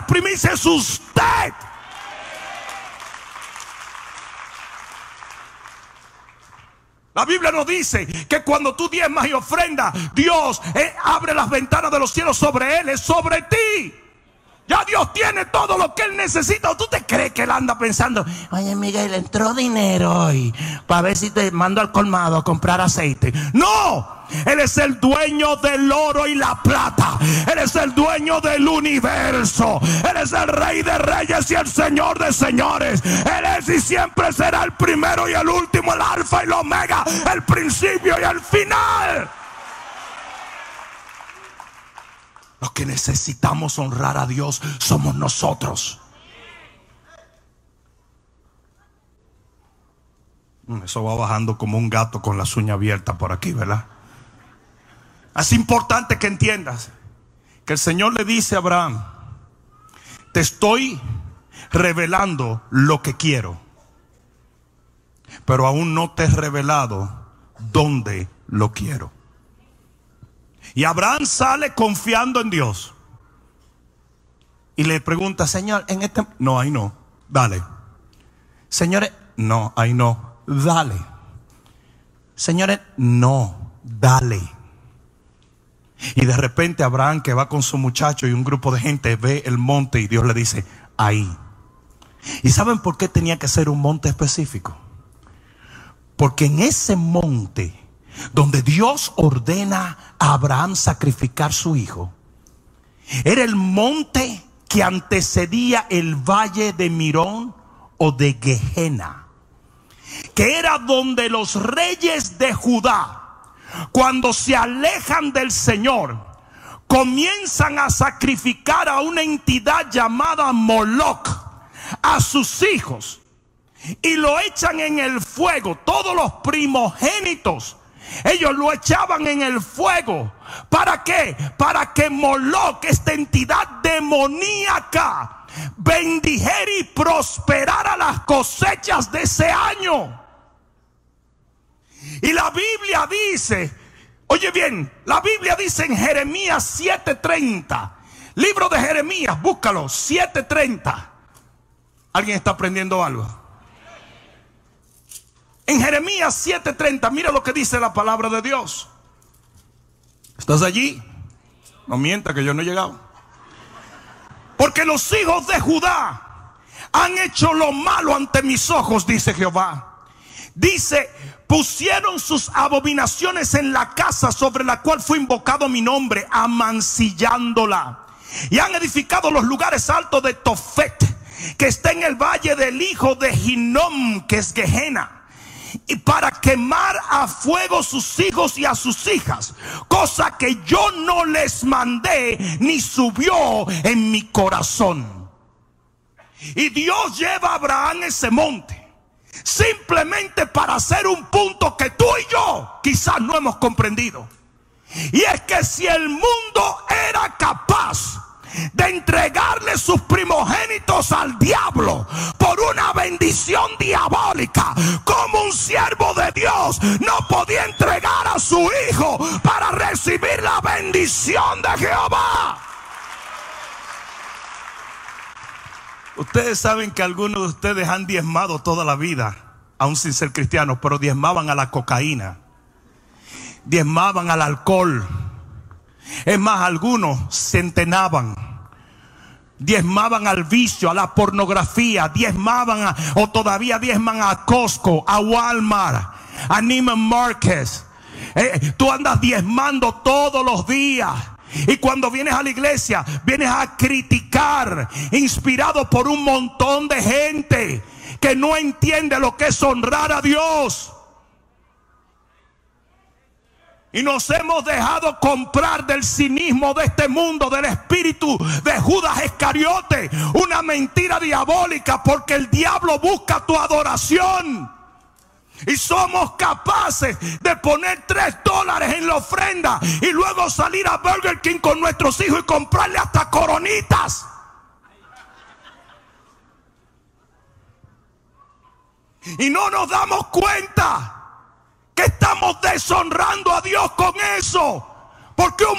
primicia es usted. La Biblia nos dice que cuando tú diezmas y ofrendas, Dios abre las ventanas de los cielos sobre él, es sobre ti. Ya Dios tiene todo lo que él necesita. ¿O tú te crees que él anda pensando, oye Miguel, entró dinero hoy para ver si te mando al colmado a comprar aceite? No, él es el dueño del oro y la plata. Él es el dueño del universo. Él es el rey de reyes y el señor de señores. Él es y siempre será el primero y el último, el alfa y el omega, el principio y el final. Los que necesitamos honrar a Dios somos nosotros. Eso va bajando como un gato con las uñas abiertas por aquí, ¿verdad? Es importante que entiendas que el Señor le dice a Abraham: te estoy revelando lo que quiero, pero aún no te he revelado dónde lo quiero. Y Abraham sale confiando en Dios y le pregunta: Señor, en este... No, ahí no, dale. Señores, no, ahí no, dale. Señores, no, dale. Y de repente Abraham, que va con su muchacho y un grupo de gente, ve el monte y Dios le dice: ahí. ¿Y saben por qué tenía que ser un monte específico? Porque en ese monte donde Dios ordena a Abraham sacrificar su hijo, era el monte que antecedía el valle de Mirón o de Gehenna, que era donde los reyes de Judá, cuando se alejan del Señor, comienzan a sacrificar a una entidad llamada Moloch, a sus hijos, y lo echan en el fuego. Todos los primogénitos ellos lo echaban en el fuego. ¿Para qué? Para que Moloch, esta entidad demoníaca, bendijera y prosperara las cosechas de ese año. Y la Biblia dice, oye bien, la Biblia dice en Jeremías 7:30, libro de Jeremías, búscalo, 7:30. ¿Alguien está aprendiendo algo? En Jeremías 7:30, mira lo que dice la palabra de Dios. ¿Estás allí? No mienta que yo no he llegado. Porque los hijos de Judá han hecho lo malo ante mis ojos, dice Jehová. Dice: pusieron sus abominaciones en la casa sobre la cual fue invocado mi nombre, amancillándola. Y han edificado los lugares altos de Tofet, que está en el valle del hijo de Hinnom, que es Gehenna, y para quemar a fuego sus hijos y a sus hijas, cosa que yo no les mandé ni subió en mi corazón. Y Dios lleva a Abraham ese monte simplemente para hacer un punto que tú y yo quizás no hemos comprendido. Y es que si el mundo era capaz de entregarle sus primogénitos al diablo por una bendición diabólica, como un siervo de Dios no podía entregar a su hijo para recibir la bendición de Jehová. Ustedes saben que algunos de ustedes han diezmado toda la vida, aún sin ser cristianos, pero diezmaban a la cocaína, diezmaban al alcohol. Es más, algunos centenaban, diezmaban al vicio, a la pornografía, diezmaban o todavía diezman a Costco, a Walmart, a Neiman Marcus. Tú andas diezmando todos los días. Y cuando vienes a la iglesia, vienes a criticar, inspirado por un montón de gente que no entiende lo que es honrar a Dios. Y nos hemos dejado comprar del cinismo de este mundo, del espíritu de Judas Iscariote, una mentira diabólica, porque el diablo busca tu adoración. Y somos capaces de poner $3 en la ofrenda y luego salir a Burger King con nuestros hijos y comprarle hasta coronitas. Y no nos damos cuenta que estamos deshonrando a Dios con eso. Porque un